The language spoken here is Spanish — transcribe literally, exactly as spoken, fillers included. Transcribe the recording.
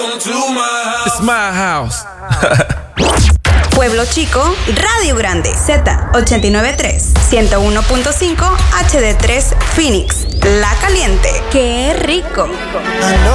It's my house. Pueblo Chico, Radio Grande, Z ochenta y nueve punto tres, ciento uno punto cinco, H D tres, Phoenix, La Caliente. ¡Qué rico!